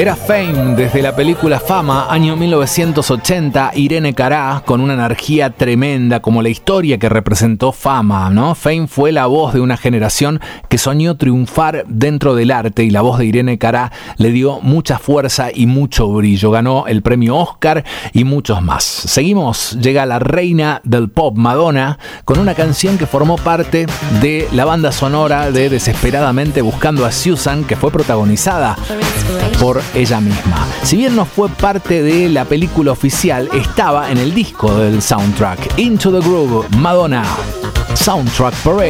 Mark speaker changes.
Speaker 1: Era Fame desde la película Fama, año 1980, Irene Cara, con una energía tremenda, como la historia que representó Fama, ¿no? Fame fue la voz de una generación que soñó triunfar dentro del arte, y la voz de Irene Cara le dio mucha fuerza y mucho brillo. Ganó el premio Oscar y muchos más. Seguimos, llega la reina del pop, Madonna, con una canción que formó parte de la banda sonora de Desesperadamente Buscando a Susan, que fue protagonizada por ella misma. Si bien no fue parte de la película oficial, estaba en el disco del soundtrack. Into the Groove, Madonna, Soundtrack Parade.